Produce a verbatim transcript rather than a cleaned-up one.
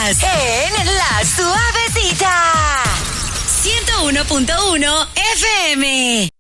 Estás en La Suavecita. ciento uno punto uno F M.